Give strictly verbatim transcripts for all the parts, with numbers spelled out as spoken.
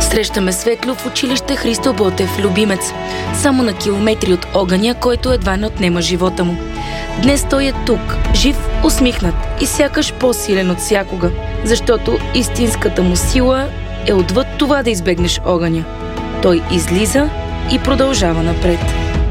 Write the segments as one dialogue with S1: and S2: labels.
S1: Срещаме Светло в училище Христо Ботев, любимец. Само на километри от огъня, който едва не отнема живота му. Днес той е тук, жив, усмихнат и сякаш по-силен от всякога, защото истинската му сила е отвъд това да избегнеш огъня. Той излиза и продължава напред.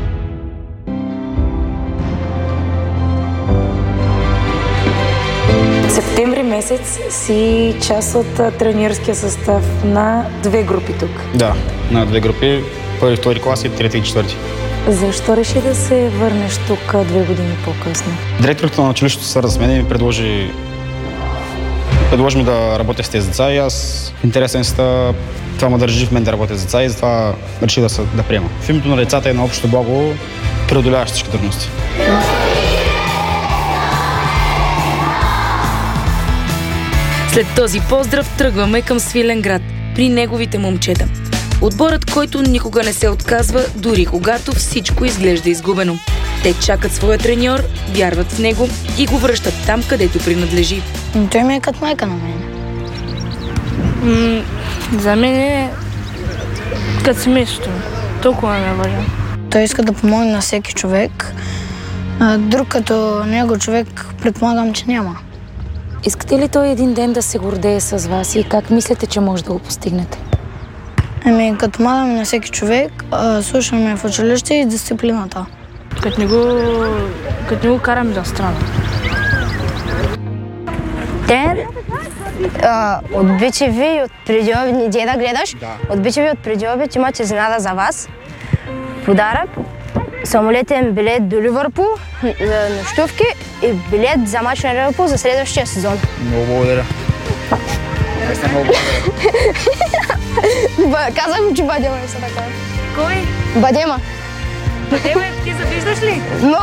S1: Септември месец си част от треньорския състав на две групи тук.
S2: Да, на две групи. Първи, втори клас и трети и четвърти.
S1: Защо реши да се върнеш тук две години по-късно?
S2: Директорът на училището се свърза с мен и ми предложи, предложи ми да работя с тези деца и аз в интересен си това ме държи в мен да работя с деца и затова реших да, се, да приема. В името на децата е на общото благо, преодоляваш всички трудности.
S1: След този поздрав тръгваме към Свиленград, при неговите момчета. Отборът, който никога не се отказва, дори когато всичко изглежда изгубено. Те чакат своя треньор, вярват в него и го връщат там, където принадлежи.
S3: Той ми е като майка на мен.
S4: М- за мен е като семейството. Толкова ме важа.
S3: Той иска да помогне на всеки човек. А друг като него човек предполагам, че няма.
S1: Искате ли той един ден да се гордее с вас и как мислите, че може да го постигнете?
S3: Ами, като помагаме на всеки човек, слушаме в училище и дисциплината.
S4: Като не го, като не го караме да страна.
S5: Тренер, от Бичеви и от преди обед иде да гледаш.
S2: Да.
S5: От Бичеви от преди обед имате изненада за вас. Подарък, самолетен билет до Ливърпул, нощувки и билет за мач на Ливърпул за следващия сезон.
S2: Много благодаря. Наистина много благодаря.
S5: Казвам, че Бадема не са така.
S4: Кой?
S5: Бадема.
S4: Бадема, ти завиждаш ли?
S5: Много.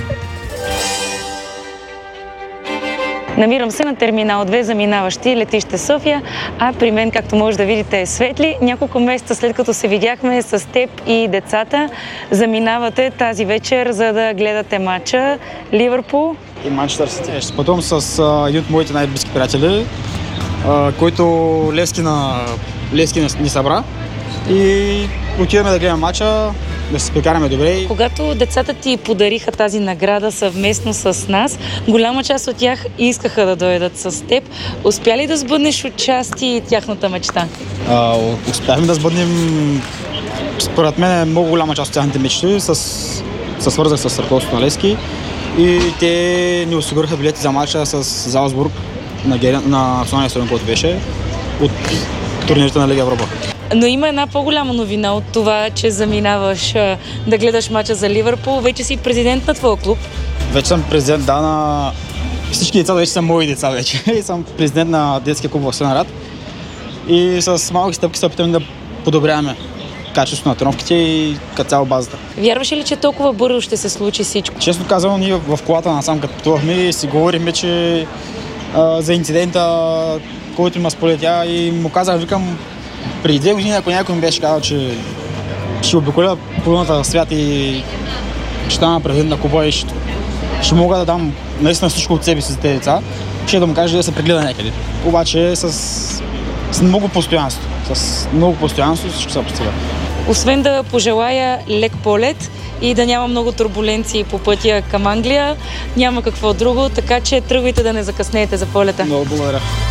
S1: Намирам се на терминал две, заминаващи летище София, а при мен, както може да видите, е Светли. Няколко месеца след като се видяхме с теб и децата, заминавате тази вечер, за да гледате матча Ливърпул.
S2: И Манчестър Сити. Ще пътувам с а, един от моите най-близки приятели, а, който Левски, на, Левски ни събра. И отидаме да гледаме матча, да се прекараме добре.
S1: Когато децата ти подариха тази награда съвместно с нас, голяма част от тях искаха да дойдат с теб. Успя ли да сбъднеш отчасти тяхната мечта?
S2: А, успяхме да сбъднем, според мен, много голяма част от тяхните мечти. С, се свързах с ръководството на Левски и те ни осигуриха билети за матча с Залцбург на, Герен, на националния стадион, който беше от турнирите на Лига Европа.
S1: Но има една по-голяма новина от това, че заминаваш да гледаш мача за Ливърпул. Вече си президент на твоя клуб.
S2: Вече съм президент, да, на всички деца, вече са мои деца вече. И съм президент на детския клуб в Свиленград. И с малки стъпки се опитаме да подобряваме качеството на тренировките и като цяло базата.
S1: Вярваш ли, че толкова бързо ще се случи всичко?
S2: Честно казано, ние в колата насам, като пътувахме и си говорихме, че а, за инцидента, който ме сполетя и му казах, викам, преди две години, ако някой ми беше казал, че ще обиколя половината свят и ще стана президент на клуба и ще, ще мога да дам наистина всичко от себе си за тези деца, ще да му кажа да се прегледа някъде. Обаче с, с много постоянство. С много постоянство всичко се постига.
S1: Освен да пожелая лек полет и да няма много турбуленции по пътя към Англия, няма какво друго, така че тръгвайте да не закъснеете за полета.
S2: Много благодаря.